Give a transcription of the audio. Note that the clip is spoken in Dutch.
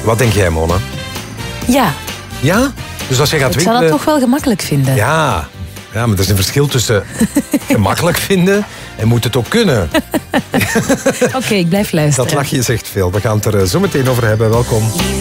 Wat denk jij, Mona? Ja, Ja? Dus als je gaat ik zou winkelen... dat toch wel gemakkelijk vinden. Ja, maar er is een verschil tussen gemakkelijk vinden en moet het ook kunnen. Oké, ik blijf luisteren. Dat lachje zegt veel. We gaan het er zo meteen over hebben. Welkom.